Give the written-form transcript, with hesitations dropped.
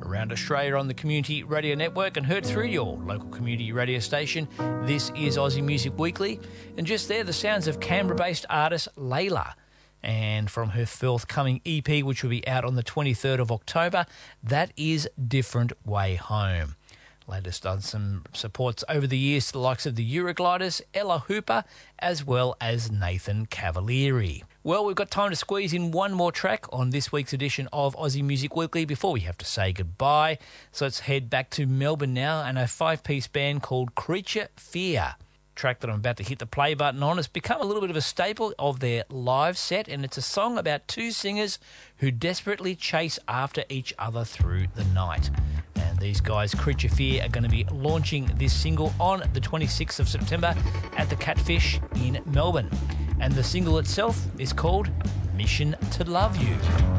around Australia on the Community Radio Network and heard through your local community radio station. This is Aussie Music Weekly, and just there, the sounds of Canberra-based artist Layla. And from her forthcoming EP, which will be out on the 23rd of October, that is Different Way Home. Layla's done some supports over the years to the likes of the Eurogliders, Ella Hooper, as well as Nathan Cavalieri. Well, we've got time to squeeze in one more track on this week's edition of Aussie Music Weekly before we have to say goodbye. So let's head back to Melbourne now and a five-piece band called Creature Fear. Track that I'm about to hit the play button on has become a little bit of a staple of their live set, and it's a song about two singers who desperately chase after each other through the night. And these guys, Creature Fear, are going to be launching this single on the 26th of September at the Catfish in Melbourne. And the single itself is called Mission to Love You.